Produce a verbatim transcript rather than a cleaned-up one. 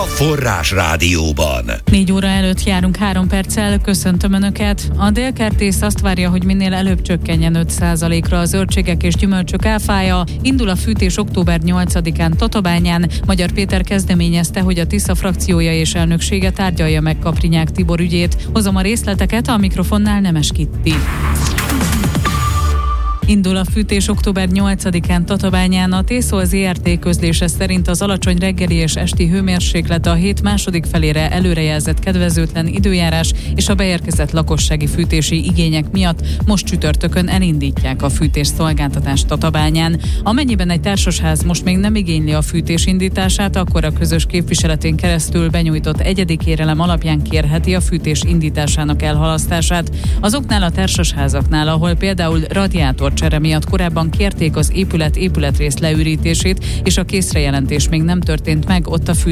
Forrás Rádióban. Négy óra előtt járunk három perccel, köszöntöm Önöket. A délkertész azt várja, hogy minél előbb csökkenjen öt százalékra a zöldségek és gyümölcsök áfája. Indul a fűtés október nyolcadikán Tatabányán. Magyar Péter kezdeményezte, hogy a Tisza frakciója és elnöksége tárgyalja meg Kaprinyák Tibor ügyét. Hozom a részleteket, a mikrofonnál Nemes Kitti. Indul a fűtés október nyolcadikán Tatabányán. A Tészol zé er té közlése szerint az alacsony reggeli és esti hőmérséklet, a hét második felére előrejelzett kedvezőtlen időjárás és a beérkezett lakossági fűtési igények miatt most csütörtökön elindítják a fűtés szolgáltatást Tatabányán. Amennyiben egy társasház most még nem igényli a fűtés indítását, akkor a közös képviseletén keresztül benyújtott egyedi kérelem alapján kérheti a fűtés indításának elhalasztását. Azoknál a társasházaknál, ahol például radiátor csere miatt korábban kérték az épület épületrész leürítését, és a készrejelentés még nem történt meg, ott a